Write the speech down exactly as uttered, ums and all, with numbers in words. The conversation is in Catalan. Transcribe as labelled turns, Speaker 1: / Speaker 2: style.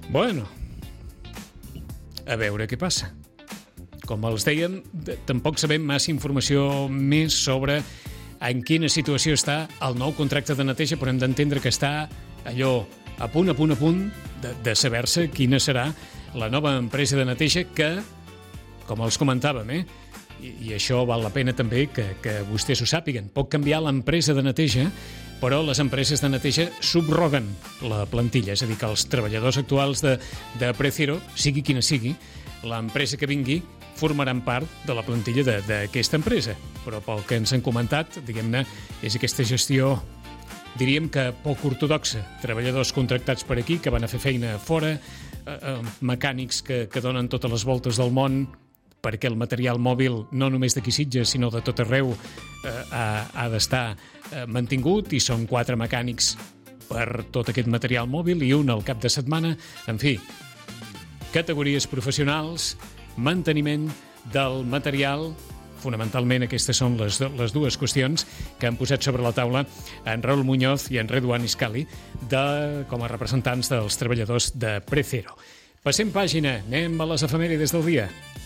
Speaker 1: Bueno, a veure què passa. Com els dèiem, tampoc sabem massa informació més sobre en quina situació està el nou contracte de neteja, però hem d'entendre que està allò a punt, a punt, a punt de, de saber-se quina serà la nova empresa de neteja que, com els comentàvem, eh? I, i això val la pena també que, que vostès ho sàpiguen. Pot canviar l'empresa de neteja, però les empreses de neteja subroguen la plantilla, és a dir, que els treballadors actuals de, de Precero, sigui quina sigui, l'empresa que vingui, formaran part de la plantilla d'aquesta empresa. Però pel que ens han comentat, diguem-ne, és aquesta gestió, diríem que poc ortodoxa. Treballadors contractats per aquí, que van a fer feina fora, eh, eh, mecànics que, que donen totes les voltes del món, perquè el material mòbil, no només d'aquí Sitges, sinó de tot arreu, eh, ha, ha d'estar eh, mantingut, i són quatre mecànics per tot aquest material mòbil i un al cap de setmana. En fi, categories professionals, manteniment del material. Fonamentalment aquestes són les, les dues qüestions que han posat sobre la taula en Raúl Muñoz i en Reduan Iscali de, com a representants dels treballadors de Precero. Passem pàgina, anem a les efemèrides del dia.